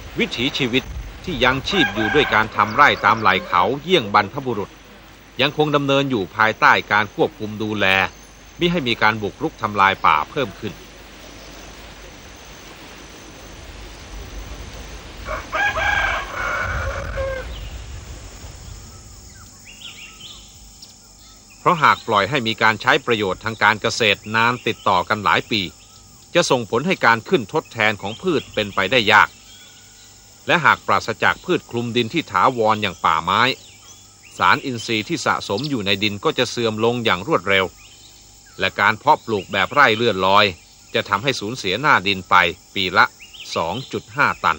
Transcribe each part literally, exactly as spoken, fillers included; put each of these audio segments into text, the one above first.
วิถีชีวิตที่ยังชีพอยู่ด้วยการทำไร่ตามไหล่เขาเยี่ยงบรรพบุรุษยังคงดำเนินอยู่ภายใต้การควบคุมดูแลมิให้มีการบุกรุกทำลายป่าเพิ่มขึ้นเพราะหากปล่อยให้มีการใช้ประโยชน์ทางการเกษตรนานติดต่อกันหลายปีจะส่งผลให้การขึ้นทดแทนของพืชเป็นไปได้ยากและหากปราศจากพืชคลุมดินที่ถาวรอย่างป่าไม้สารอินทรีย์ที่สะสมอยู่ในดินก็จะเสื่อมลงอย่างรวดเร็วและการเพาะปลูกแบบไร่เลื่อนลอยจะทำให้สูญเสียหน้าดินไปปีละ สองจุดห้า ตัน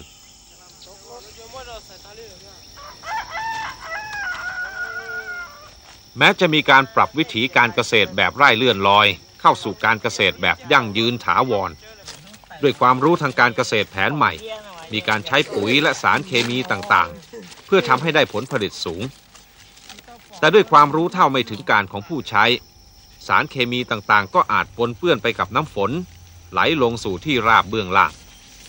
แม้จะมีการปรับวิถีการเกษตรแบบไร่เลื่อนลอยเข้าสู่การเกษตรแบบยั่งยืนถาวรด้วยความรู้ทางการเกษตรแผนใหม่มีการใช้ปุ๋ยและสารเคมีต่างๆเพื่อทำให้ได้ผลผลิตสูงแต่ด้วยความรู้เท่าไม่ถึงการของผู้ใช้สารเคมีต่างๆก็อาจปนเปื้อนไปกับน้ำฝนไหลลงสู่ที่ราบเบื้องล่าง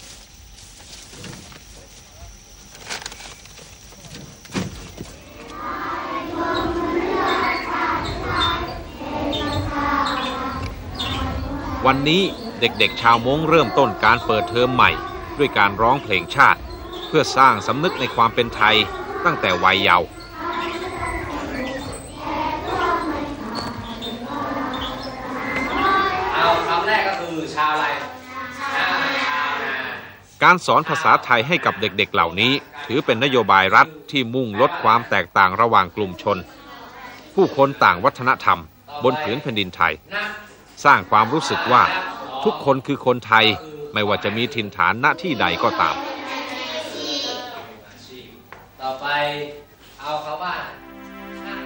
วันนี้เด็กๆชาวม้งเริ่มต้นการเปิดเทอมใหม่ด้วยการร้องเพลงชาติเพื่อสร้างสำนึกในความเป็นไทยตั้งแต่วัยเยาว์เอาคำแรกก็คือชาวอะไรการสอนภาษาไทยให้กับเด็กๆเหล่านี้ถือเป็นนโยบายรัฐที่มุ่งลดความแตกต่างระหว่างกลุ่มชนผู้คนต่างวัฒนธรรมบนผืนแผ่นดินไทยสร้างความรู้สึกว่าทุกคนคือคนไทยไม่ว่าจะมีถิ่นฐานณที่ใดก็ตามต่อไปเอาคำว่า